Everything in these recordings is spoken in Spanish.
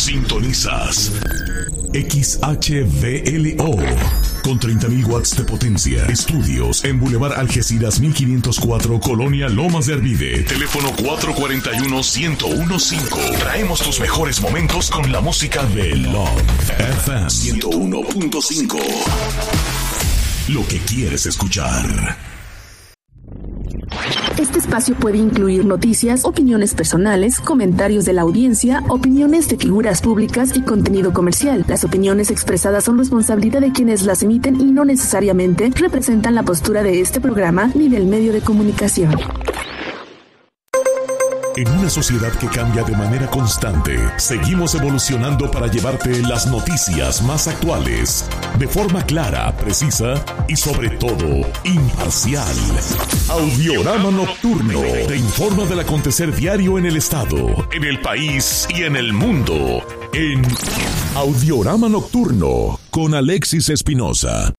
Sintonizas XHVLO con 30.000 watts de potencia. Estudios en Boulevard Algeciras 1504, Colonia Lomas de Arvide. Teléfono 441-1015. Traemos tus mejores momentos con la música de Love FM 101.5. Lo que quieres escuchar. Este espacio puede incluir noticias, opiniones personales, comentarios de la audiencia, opiniones de figuras públicas y contenido comercial. Las opiniones expresadas son responsabilidad de quienes las emiten y no necesariamente representan la postura de este programa ni del medio de comunicación. En una sociedad que cambia de manera constante, seguimos evolucionando para llevarte las noticias más actuales, de forma clara, precisa y sobre todo, imparcial. Audiorama Nocturno te informa del acontecer diario en el estado, en el país y en el mundo. En Audiorama Nocturno, con Alexis Espinosa.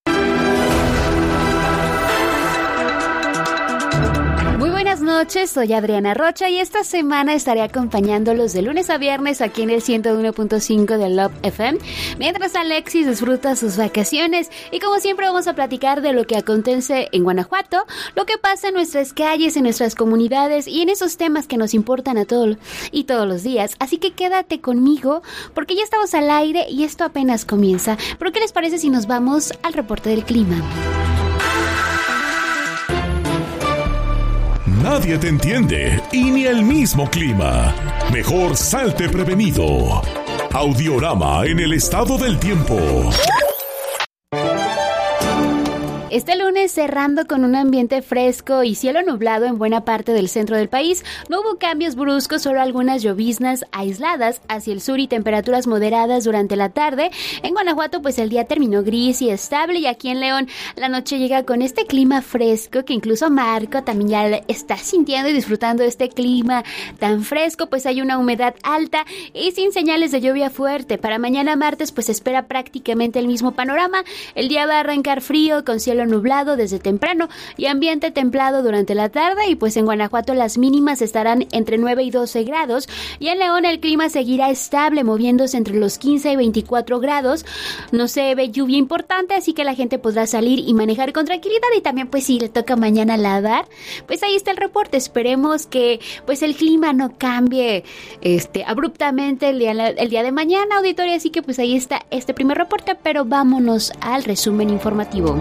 Buenas noches, soy Adriana Rocha y esta semana estaré acompañándolos de lunes a viernes aquí en el 101.5 de Love FM, mientras Alexis disfruta sus vacaciones. Y como siempre vamos a platicar de lo que acontece en Guanajuato, lo que pasa en nuestras calles, en nuestras comunidades y en esos temas que nos importan a todos los días. Así que quédate conmigo porque ya estamos al aire y esto apenas comienza. ¿Pero qué les parece si nos vamos al reporte del clima? Nadie te entiende y ni el mismo clima. Mejor salte prevenido. Audiorama en el estado del tiempo. Este lunes cerrando con un ambiente fresco y cielo nublado en buena parte del centro del país. No hubo cambios bruscos, solo algunas lloviznas aisladas hacia el sur y temperaturas moderadas durante la tarde. En Guanajuato pues el día terminó gris y estable, y aquí en León la noche llega con este clima fresco que incluso Marco también ya está sintiendo y disfrutando de este clima tan fresco. Pues hay una humedad alta y sin señales de lluvia fuerte. Para mañana martes pues se espera prácticamente el mismo panorama. El día va a arrancar frío con cielo nublado desde temprano y ambiente templado durante la tarde, y pues en Guanajuato las mínimas estarán entre 9 y 12 grados y en León el clima seguirá estable moviéndose entre los 15 y 24 grados. No se ve lluvia importante, así que la gente podrá salir y manejar con tranquilidad. Y también pues si le toca mañana nadar, pues ahí está el reporte. Esperemos que pues el clima no cambie abruptamente el día de mañana, auditorio, así que pues ahí está este primer reporte, pero vámonos al resumen informativo.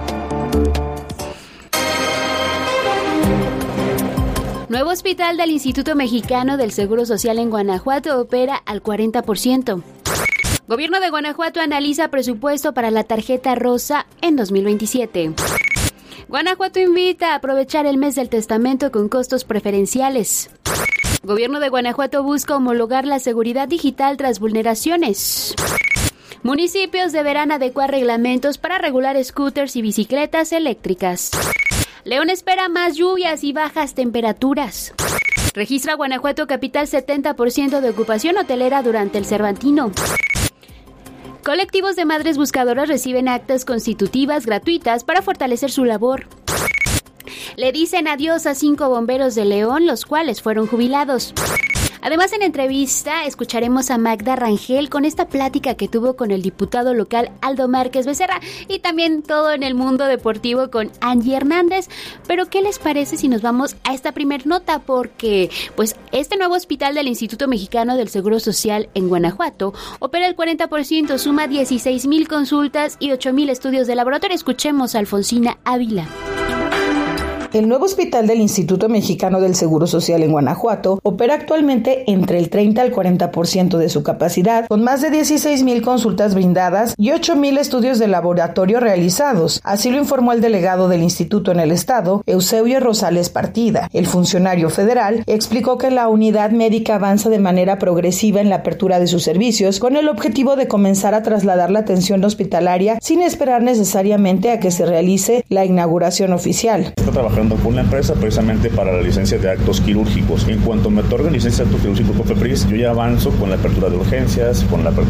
Nuevo hospital del Instituto Mexicano del Seguro Social en Guanajuato opera al 40%. Gobierno de Guanajuato analiza presupuesto para la tarjeta rosa en 2027. Guanajuato invita a aprovechar el mes del testamento con costos preferenciales. Gobierno de Guanajuato busca homologar la seguridad digital tras vulneraciones. Municipios deberán adecuar reglamentos para regular scooters y bicicletas eléctricas. León espera más lluvias y bajas temperaturas. Registra Guanajuato capital 70% de ocupación hotelera durante el Cervantino. Colectivos de madres buscadoras reciben actas constitutivas gratuitas para fortalecer su labor. Le dicen adiós a 5 bomberos de León, los cuales fueron jubilados. Además, en entrevista escucharemos a Magda Rangel con esta plática que tuvo con el diputado local Aldo Márquez Becerra, y también todo en el mundo deportivo con Angie Hernández. Pero ¿qué les parece si nos vamos a esta primer nota? Porque pues este nuevo hospital del Instituto Mexicano del Seguro Social en Guanajuato opera el 40%, suma 16,000 consultas y 8,000 estudios de laboratorio. Escuchemos a Alfonsina Ávila. El nuevo hospital del Instituto Mexicano del Seguro Social en Guanajuato opera actualmente entre el 30 al 40% de su capacidad, con más de 16,000 consultas brindadas y 8,000 estudios de laboratorio realizados. Así lo informó el delegado del instituto en el estado, Eusebio Rosales Partida. El funcionario federal explicó que la unidad médica avanza de manera progresiva en la apertura de sus servicios, con el objetivo de comenzar a trasladar la atención hospitalaria sin esperar necesariamente a que se realice la inauguración oficial. Está trabajando con una empresa precisamente para la licencia de actos quirúrgicos. En cuanto me otorguen licencia de actos quirúrgicos con FEPRIS, yo ya avanzo con la apertura de urgencias, con la apertura